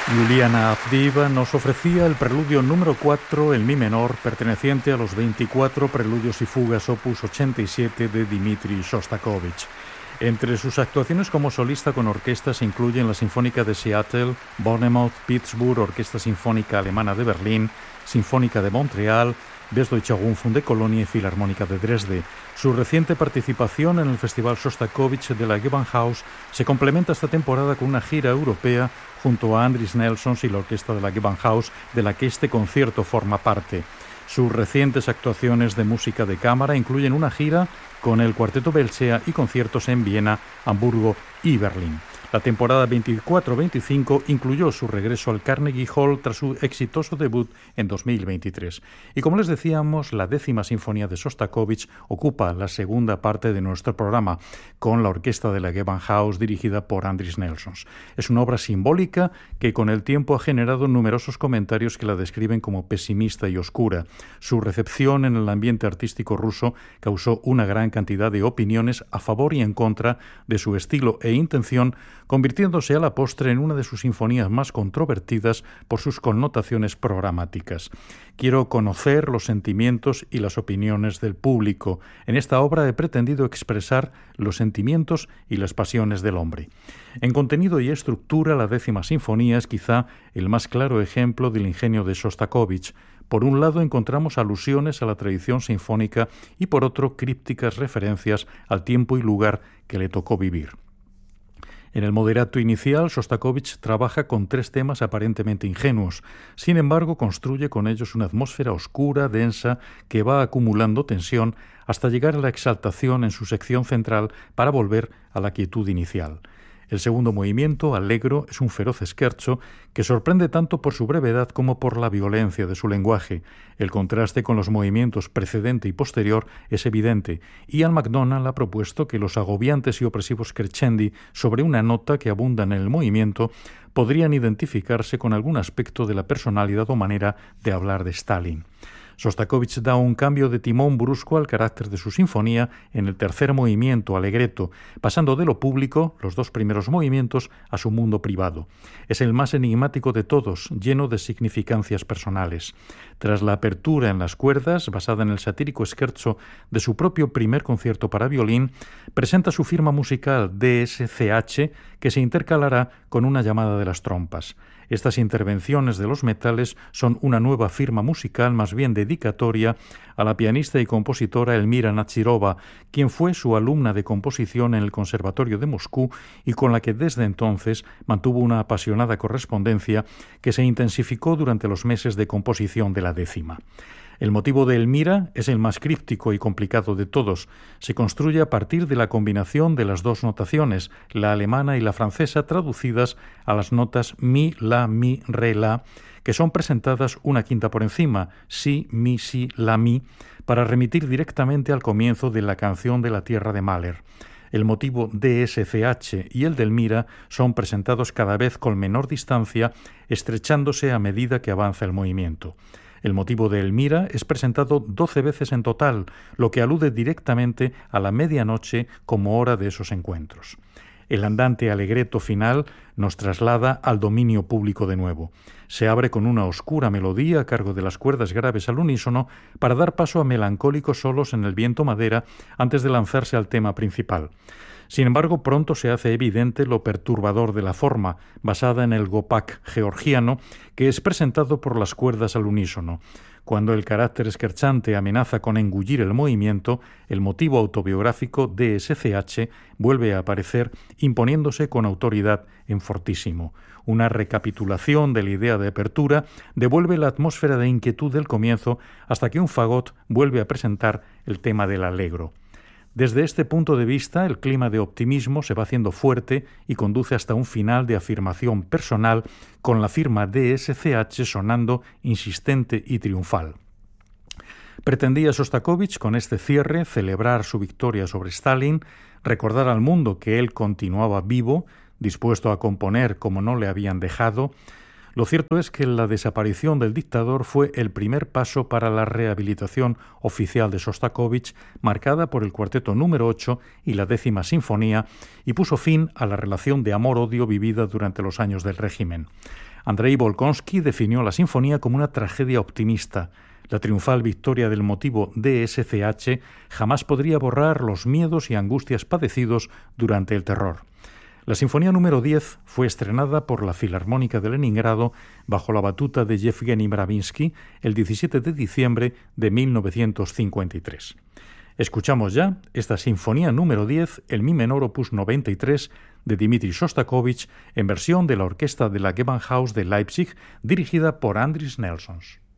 Juliana Avdiva nos ofrecía el preludio número 4 en mi menor, perteneciente a los 24 preludios y fugas opus 87 de Dmitri Shostakovich. Entre sus actuaciones como solista con orquesta se incluyen la Sinfónica de Seattle, Bournemouth, Pittsburgh, Orquesta Sinfónica Alemana de Berlín, Sinfónica de Montreal, Westdeutscher Rundfunk de Colonia y Filarmónica de Dresde. Su reciente participación en el Festival Shostakovich de la Gewandhaus se complementa esta temporada con una gira europea junto a Andris Nelsons y la orquesta de la Gewandhaus, de la que este concierto forma parte. Sus recientes actuaciones de música de cámara incluyen una gira con el Cuarteto Belchea y conciertos en Viena, Hamburgo y Berlín. La temporada 24-25 incluyó su regreso al Carnegie Hall tras su exitoso debut en 2023. Y como les decíamos, la 10ª Sinfonía de Shostakovich ocupa la segunda parte de nuestro programa, con la orquesta de la Gewandhaus dirigida por Andris Nelsons. Es una obra simbólica que con el tiempo ha generado numerosos comentarios que la describen como pesimista y oscura. Su recepción en el ambiente artístico ruso causó una gran cantidad de opiniones a favor y en contra de su estilo e intención, convirtiéndose a la postre en una de sus sinfonías más controvertidas por sus connotaciones programáticas. Quiero conocer los sentimientos y las opiniones del público. En esta obra he pretendido expresar los sentimientos y las pasiones del hombre. En contenido y estructura, la 10ª Sinfonía es quizá el más claro ejemplo del ingenio de Shostakovich. Por un lado encontramos alusiones a la tradición sinfónica y por otro crípticas referencias al tiempo y lugar que le tocó vivir. En el moderato inicial, Shostakovich trabaja con 3 temas aparentemente ingenuos. Sin embargo, construye con ellos una atmósfera oscura, densa, que va acumulando tensión hasta llegar a la exaltación en su sección central para volver a la quietud inicial. El segundo movimiento, Allegro, es un feroz scherzo que sorprende tanto por su brevedad como por la violencia de su lenguaje. El contraste con los movimientos precedente y posterior es evidente, y Ian MacDonald ha propuesto que los agobiantes y opresivos crescendi sobre una nota que abundan en el movimiento podrían identificarse con algún aspecto de la personalidad o manera de hablar de Stalin. Shostakovich da un cambio de timón brusco al carácter de su sinfonía en el tercer movimiento, Allegretto, pasando de lo público, los 2 primeros movimientos, a su mundo privado. Es el más enigmático de todos, lleno de significancias personales. Tras la apertura en las cuerdas, basada en el satírico scherzo de su propio primer concierto para violín, presenta su firma musical DSCH, que se intercalará con una llamada de las trompas. Estas intervenciones de los metales son una nueva firma musical más bien dedicatoria a la pianista y compositora Elmira Nachirova, quien fue su alumna de composición en el Conservatorio de Moscú y con la que desde entonces mantuvo una apasionada correspondencia que se intensificó durante los meses de composición de la 10ª. El motivo de Elmira es el más críptico y complicado de todos. Se construye a partir de la combinación de las 2 notaciones, la alemana y la francesa, traducidas a las notas mi, la, mi, re, la, que son presentadas una quinta por encima, si, la, mi, para remitir directamente al comienzo de la canción de la tierra de Mahler. El motivo DSCH y el de Elmira son presentados cada vez con menor distancia, estrechándose a medida que avanza el movimiento. El motivo de Elmira es presentado 12 veces en total, lo que alude directamente a la medianoche como hora de esos encuentros. El andante Allegretto final nos traslada al dominio público de nuevo. Se abre con una oscura melodía a cargo de las cuerdas graves al unísono para dar paso a melancólicos solos en el viento madera antes de lanzarse al tema principal. Sin embargo, pronto se hace evidente lo perturbador de la forma, basada en el gopak georgiano, que es presentado por las cuerdas al unísono. Cuando el carácter scherzante amenaza con engullir el movimiento, el motivo autobiográfico DSCH vuelve a aparecer, imponiéndose con autoridad en fortísimo. Una recapitulación de la idea de apertura devuelve la atmósfera de inquietud del comienzo hasta que un fagot vuelve a presentar el tema del Allegro. Desde este punto de vista, el clima de optimismo se va haciendo fuerte y conduce hasta un final de afirmación personal con la firma DSCH sonando insistente y triunfal. Pretendía Shostakovich con este cierre celebrar su victoria sobre Stalin, recordar al mundo que él continuaba vivo, dispuesto a componer como no le habían dejado. Lo cierto es que la desaparición del dictador fue el primer paso para la rehabilitación oficial de Shostakovich, marcada por el cuarteto número 8 y la 10ª Sinfonía, y puso fin a la relación de amor-odio vivida durante los años del régimen. Andrei Bolkonsky definió la sinfonía como una tragedia optimista. La triunfal victoria del motivo DSCH jamás podría borrar los miedos y angustias padecidos durante el terror. La Sinfonía número 10 fue estrenada por la Filarmónica de Leningrado bajo la batuta de Yevgeny Mravinsky el 17 de diciembre de 1953. Escuchamos ya esta Sinfonía número 10, el Mi menor opus 93 de Dmitri Shostakovich en versión de la orquesta de la Gewandhaus de Leipzig dirigida por Andris Nelsons.